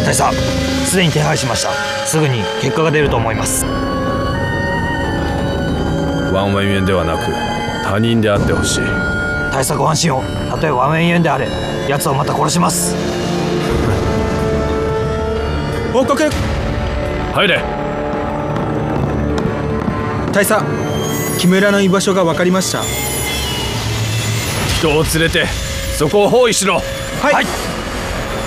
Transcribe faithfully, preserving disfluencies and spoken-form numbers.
大佐、すでに手配しました。すぐに結果が出ると思います。 ワンウェイユンではなく他人であってほしい。 大佐ご安心を。たとえワンウェイユンであれ、奴をまた殺します。 報告。 入れ。 大佐、木村の居場所が分かりました。 人を連れてそこを包囲しろ。 はい、 はい。